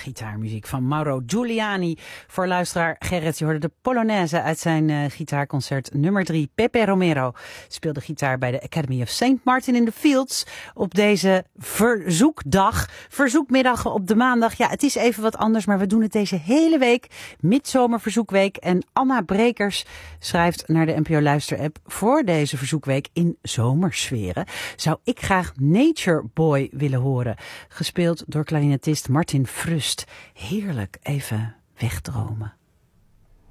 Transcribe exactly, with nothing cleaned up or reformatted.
gitaarmuziek van Mauro Giuliani. Voor luisteraar Gerrit, je hoorde de Polonaise uit zijn uh, gitaarconcert nummer drie. Pepe Romero speelde gitaar bij de Academy of Saint Martin in the Fields op deze verzoekdag. Verzoekmiddag op de maandag. Ja, het is even wat anders, maar we doen het deze hele week. Midzomerverzoekweek. En Anna Brekers schrijft naar de N P O Luisterapp: voor deze verzoekweek in zomersferen zou ik graag Nature Boy willen horen. Gespeeld door klarinetist Martin Frust. Heerlijk even wegdromen.